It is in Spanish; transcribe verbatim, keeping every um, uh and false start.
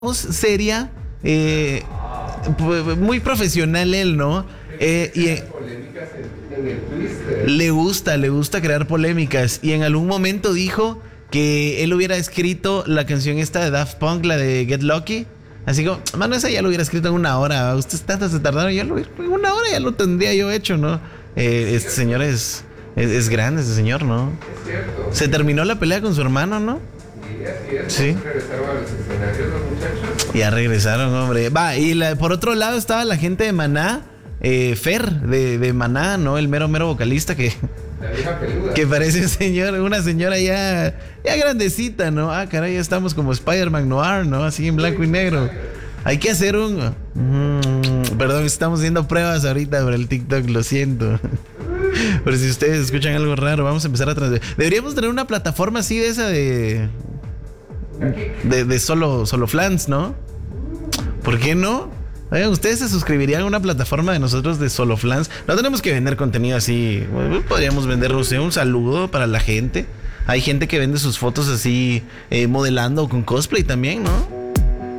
seria, eh, muy profesional él, ¿no? Eh, y eh, le gusta, le gusta crear polémicas. Y en algún momento dijo que él hubiera escrito la canción esta de Daft Punk, la de Get Lucky. Así como, mano, esa ya lo hubiera escrito en una hora. Ustedes tanto se tardaron, yo lo, en una hora ya lo tendría yo hecho, ¿no? Eh, este señor es, es, es grande, este señor, ¿no? Es cierto. Se terminó la pelea con su hermano, ¿no? Sí, así es. Sí. Regresaron a los escenarios los muchachos. Ya regresaron, hombre. Va, y la, por otro lado estaba la gente de Maná, eh, Fer, de, de Maná, ¿no? El mero, mero vocalista que... La vieja peluda. Que parece un señor, una señora ya, ya grandecita, ¿no? Ah, caray, ya estamos como Spider-Man Noir, ¿no? Así en blanco y negro. Hay que hacer un... Mm, perdón, estamos haciendo pruebas ahorita por el TikTok, lo siento. Pero si ustedes escuchan algo raro, vamos a empezar a transmitir. Deberíamos tener una plataforma así de esa de... De, de solo, solo flans, ¿no? ¿Por qué no? Oigan, ¿ustedes se suscribirían a una plataforma de nosotros de solo flans? No tenemos que vender contenido así. Podríamos vender, no sé, un saludo para la gente. Hay gente que vende sus fotos así, eh, modelando con cosplay también, ¿no?